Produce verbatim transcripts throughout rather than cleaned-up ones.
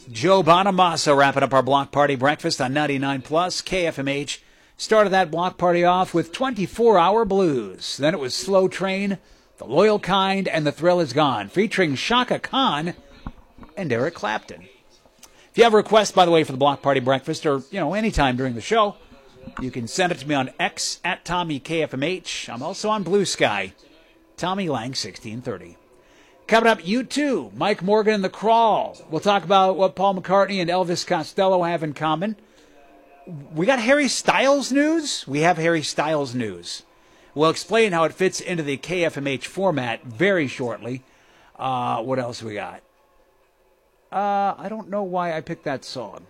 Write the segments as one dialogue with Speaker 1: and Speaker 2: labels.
Speaker 1: Joe Bonamassa wrapping up our block party breakfast on ninety-nine plus K F M H. Started that block party off with twenty-four hour blues. Then it was Slow Train, The Loyal Kind, and The Thrill Is Gone, featuring Shaka Khan and Eric Clapton. If you have a request, by the way, for the block party breakfast, or, you know, anytime during the show, you can send it to me on X at Tommy K F M H. I'm also on Blue Sky, Tommy Lang sixteen thirty. Coming up, U two, Mike Morgan and The Crawl. We'll talk about what Paul McCartney and Elvis Costello have in common. We got Harry Styles news. We have Harry Styles news. We'll explain how it fits into the K F M H format very shortly. Uh, what else we got? Uh, I don't know why I picked that song.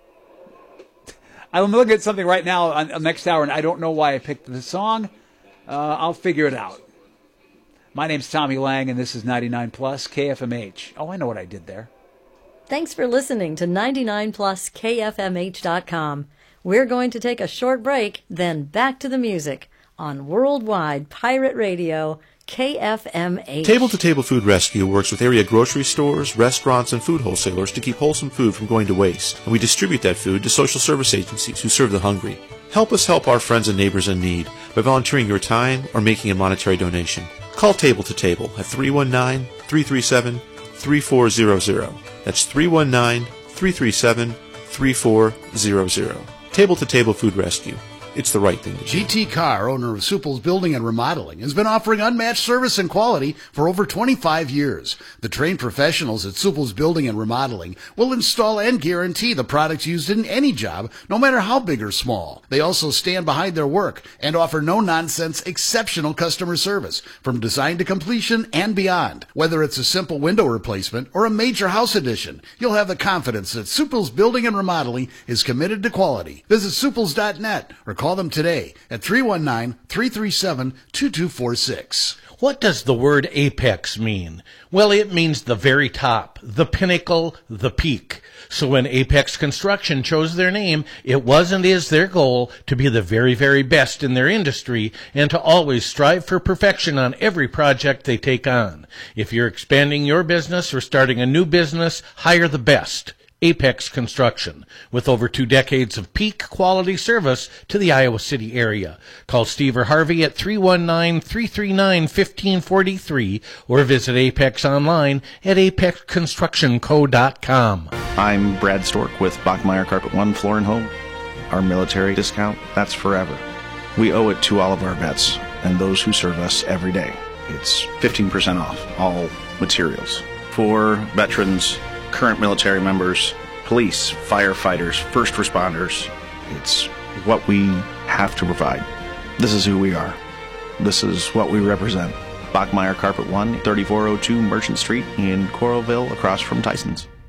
Speaker 1: I'm looking at something right now on, on next hour, and I don't know why I picked the song. Uh, I'll figure it out. My name's Tommy Lang, and this is ninety-nine plus K F M H. Oh, I know what I did there.
Speaker 2: Thanks for listening to ninety-nine plus K F M H dot com. We're going to take a short break, then back to the music on Worldwide Pirate Radio, K F M H.
Speaker 3: Table to Table Food Rescue works with area grocery stores, restaurants, and food wholesalers to keep wholesome food from going to waste. And we distribute that food to social service agencies who serve the hungry. Help us help our friends and neighbors in need by volunteering your time or making a monetary donation. Call Table to Table at three one nine, three three seven, three four zero zero. That's three one nine, three three seven, three four zero zero. Table to Table Food Rescue. It's the right thing to do.
Speaker 4: G T Carr, owner of Supple's Building and Remodeling, has been offering unmatched service and quality for over twenty-five years. The trained professionals at Supple's Building and Remodeling will install and guarantee the products used in any job, no matter how big or small. They also stand behind their work and offer no-nonsense, exceptional customer service from design to completion and beyond. Whether it's a simple window replacement or a major house addition, you'll have the confidence that Supple's Building and Remodeling is committed to quality. Visit suples dot net or call them today at three one nine, three three seven, two two four six.
Speaker 5: What does the word apex mean? Well, it means the very top, the pinnacle, the peak. So when Apex Construction chose their name, it was and is their goal to be the very, very best in their industry and to always strive for perfection on every project they take on. If you're expanding your business or starting a new business, hire the best. Apex Construction, with over two decades of peak quality service to the Iowa City area. Call Steve or Harvey at three one nine, three three nine, one five four three or visit Apex online at apex construction co dot com.
Speaker 6: I'm Brad Stork with Bachmeyer Carpet One Floor and Home. Our military discount, that's forever. We owe it to all of our vets and those who serve us every day. It's fifteen percent off all materials. For veterans, current military members, police, firefighters, first responders. It's what we have to provide. This is who we are. This is what we represent. Bachmeyer Carpet One, thirty-four oh two Merchant Street in Coralville, across from Tyson's.